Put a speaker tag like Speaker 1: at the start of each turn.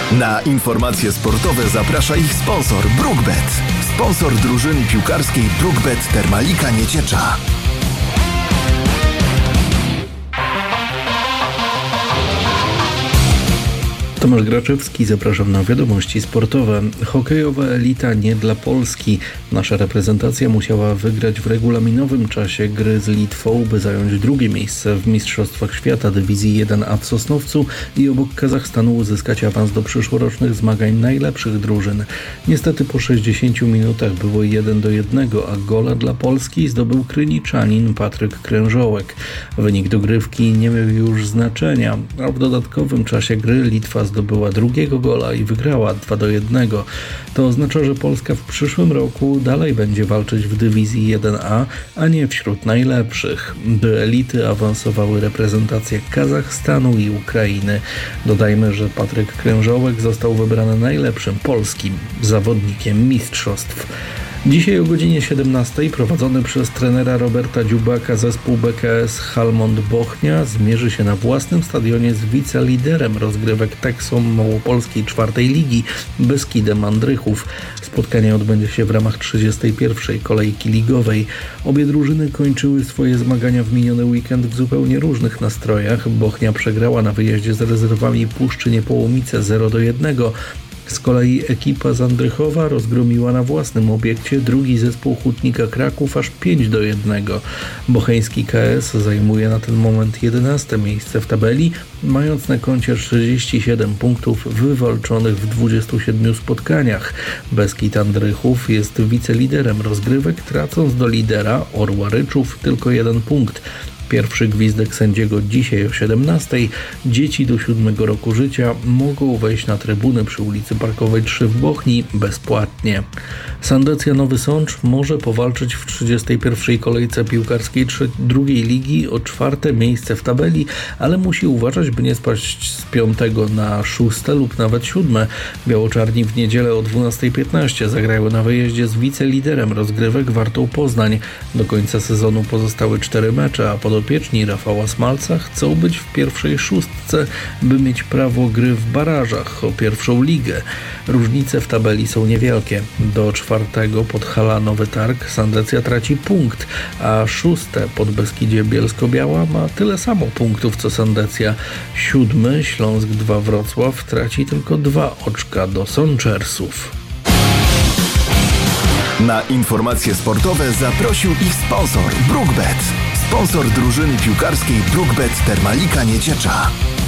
Speaker 1: Na informacje sportowe zaprasza ich sponsor BrookBet. Sponsor drużyny piłkarskiej BrookBet Termalika Nieciecza.
Speaker 2: Tomasz Graczewski, zapraszam na wiadomości sportowe. Hokejowa elita nie dla Polski. Nasza reprezentacja musiała wygrać w regulaminowym czasie gry z Litwą, by zająć drugie miejsce w Mistrzostwach Świata Dywizji 1A w Sosnowcu i obok Kazachstanu uzyskać awans do przyszłorocznych zmagań najlepszych drużyn. Niestety po 60 minutach było 1-1, a gola dla Polski zdobył Kryniczanin Patryk Krężołek. Wynik dogrywki nie miał już znaczenia, a w dodatkowym czasie gry Litwa zdobyła drugiego gola i wygrała 2-1. To oznacza, że Polska w przyszłym roku dalej będzie walczyć w dywizji 1A, a nie wśród najlepszych. Do elity awansowały reprezentacje Kazachstanu i Ukrainy. Dodajmy, że Patryk Krężołek został wybrany najlepszym polskim zawodnikiem mistrzostw. Dzisiaj o godzinie 17 prowadzony przez trenera Roberta Dziubaka zespół BKS Halmond Bochnia zmierzy się na własnym stadionie z wiceliderem rozgrywek Texom Małopolskiej 4. Ligi Beskidem Andrychów. Spotkanie odbędzie się w ramach 31. kolejki ligowej. Obie drużyny kończyły swoje zmagania w miniony weekend w zupełnie różnych nastrojach. Bochnia przegrała na wyjeździe z rezerwami Puszczy Niepołomice 0-1. Z kolei ekipa z Andrychowa rozgromiła na własnym obiekcie drugi zespół Hutnika Kraków aż 5-1. Bocheński KS zajmuje na ten moment 11. miejsce w tabeli, mając na koncie 37 punktów wywalczonych w 27 spotkaniach. Beskid Andrychów jest wiceliderem rozgrywek, tracąc do lidera Orła Ryczów tylko 1 punkt. Pierwszy gwizdek sędziego dzisiaj o 17. Dzieci do 7 roku życia mogą wejść na trybuny przy ulicy Parkowej 3 w Bochni bezpłatnie. Sandecja Nowy Sącz może powalczyć w 31. kolejce piłkarskiej 2. ligi o 4. miejsce w tabeli, ale musi uważać, by nie spaść z 5. na 6. lub nawet 7. Biało-czarni w niedzielę o 12:15 zagrają na wyjeździe z wiceliderem rozgrywek Wartą Poznań. Do końca sezonu pozostały 4 mecze, a podopieczni Rafała Smalca chcą być w pierwszej 6, by mieć prawo gry w barażach o 1. ligę. Różnice w tabeli są niewielkie. Do 4. Podhala Nowy Targ Sandecja traci punkt, a 6. Podbeskidzie Bielsko-Biała ma tyle samo punktów co Sandecja. 7. Śląsk 2 Wrocław traci tylko 2 oczka do Sączersów.
Speaker 1: Na informacje sportowe zaprosił ich sponsor BrookBet. Sponsor drużyny piłkarskiej BrookBet Termalika Nieciecza.